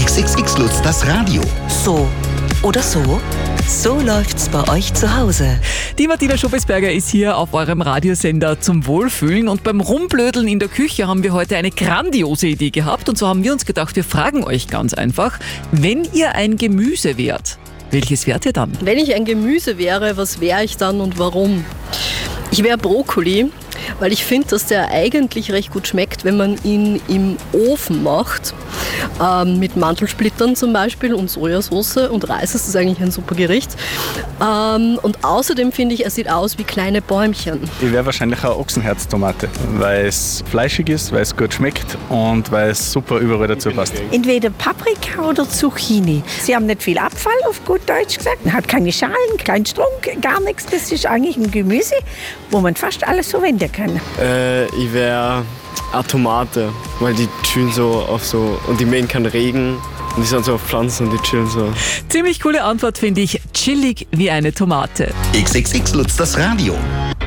XXX Lutz, das Radio. So oder so? So läuft's bei euch zu Hause. Die Martina Schobesberger ist hier auf eurem Radiosender zum Wohlfühlen und beim Rumblödeln in der Küche haben wir heute eine grandiose Idee gehabt und so haben wir uns gedacht, wir fragen euch ganz einfach, wenn ihr ein Gemüse wärt, welches wärt ihr dann? Wenn ich ein Gemüse wäre, was wäre ich dann und warum? Ich wäre Brokkoli, weil ich finde, dass der eigentlich recht gut schmeckt, wenn man ihn im Ofen macht. Mit Mandelsplittern zum Beispiel und Sojasauce und Reis ist das eigentlich ein super Gericht. Und außerdem finde ich, er sieht aus wie kleine Bäumchen. Ich wäre wahrscheinlich eine Ochsenherztomate, weil es fleischig ist, weil es gut schmeckt und weil es super überall dazu passt. Entweder Paprika oder Zucchini. Sie haben nicht viel Abfall, auf gut Deutsch gesagt. Man hat keine Schalen, keinen Strunk, gar nichts. Das ist eigentlich ein Gemüse, wo man fast alles verwenden kann. Ich wäre eine Tomate, weil die chillen so auf so, und die mähen keinen Regen und die sind so auf Pflanzen und die chillen so. Ziemlich coole Antwort finde ich, chillig wie eine Tomate. XXX Lutz, das Radio.